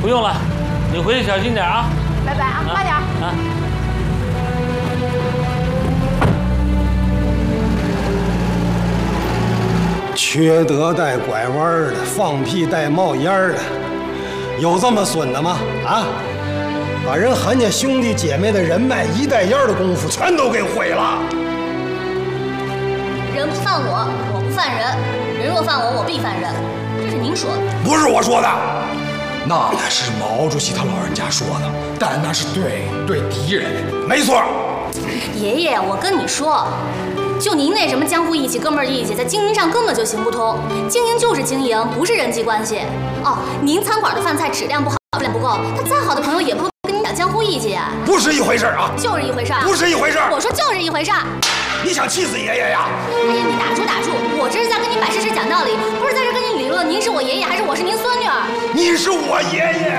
不用了，你回去小心点啊。 拜拜啊，慢点啊。 缺德带拐弯的，放屁带冒烟的，有这么损的吗？啊！把人韩家兄弟姐妹的人脉一带烟的功夫全都给毁了。 人不犯我，我不犯人；人若犯我，我必犯人。这是您说的， 不是我说的，那是毛主席他老人家说的，但那是对敌人，没错。 爷爷，我跟你说。就您那什么江湖义气、哥们儿义气，在经营上根本就行不通。经营就是经营，不是人际关系。哦，您餐馆的饭菜质量不好，质量不够，他再好的朋友也不会跟你讲江湖义气呀。 不是一回事啊！ 就是一回事。 不是一回事。 我说就是一回事。 你想气死爷爷呀？ 哎呀，你打住！我这是在跟您摆事实、讲道理，不是在这跟您理论。您是我爷爷，还是我是您孙女儿？ 你是我爷爷。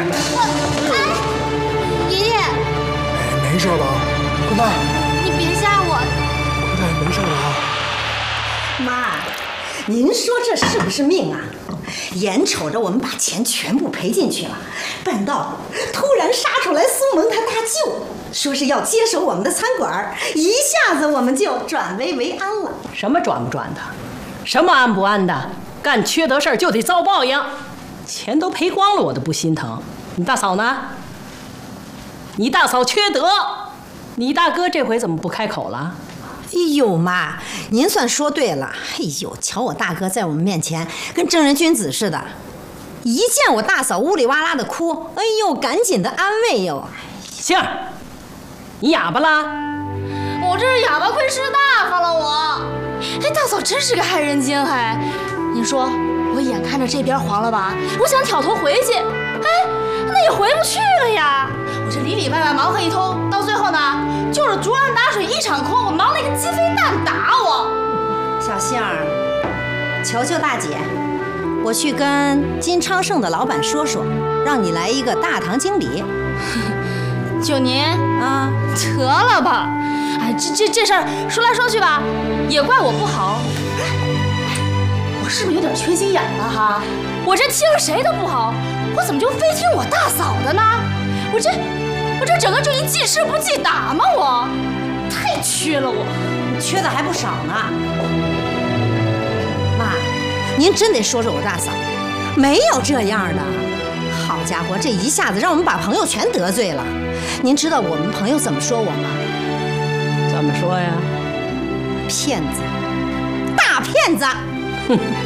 爷爷。 没事吧？快蛋！ 你别吓我。 没事啊， 妈，您说这是不是命啊？眼瞅着我们把钱全部赔进去了，半道突然杀出来苏蒙他大舅，说是要接手我们的餐馆，一下子我们就转危为安了。 什么转不转的，什么安不安的，干缺德事儿就得遭报应。钱都赔光了，我都不心疼。你大嫂呢？你大嫂缺德，你大哥这回怎么不开口了？ 哎呦妈，您算说对了。哎呦，瞧我大哥在我们面前跟正人君子似的，一见我大嫂呜里哇啦的哭，哎呦，赶紧的安慰哟。 杏儿，你哑巴了？ 我这是哑巴亏吃大发了我。哎，大嫂真是个害人精还。你说我眼看着这边黄了吧，我想挑头回去，哎，那也回不去了呀。我这里里外外忙活一通，到最后呢，就是竹篮打水一场空，我忙了一个鸡飞蛋打我。 小杏儿，求求大姐，我去跟金昌盛的老板说说，让你来一个大堂经理。 就您啊， 得了吧！哎，这事儿说来说去吧，也怪我不好。我是不是有点缺心眼了哈？我这听谁的不好，我怎么就非听我大嫂的呢？我这整个就一记吃不记打吗？我太缺了我， 缺的还不少呢。妈，您真得说说我大嫂，没有这样的。好家伙，这一下子让我们把朋友全得罪了。您知道我们朋友怎么说我吗？ 怎么说呀？ 骗子，大骗子！ 哼。